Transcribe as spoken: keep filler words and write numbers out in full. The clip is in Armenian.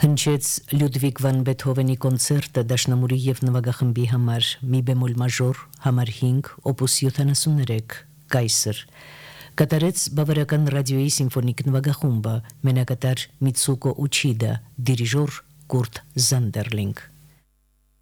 Հնչեց Լյուդվիգ վան Բեթհովենի կոնցերտը դաշնամուրի եւ նվագախմբի համար մի բեմոլ մաժոր համար հինգ օպուս յոթանասուններեք կայսր կատարեց բավարական ռադիոյի սիմֆոնիկ նվագախումբը մենակատար Միցուկո Ուչիդա դիրիժոր Կուրտ Զանդերլինգ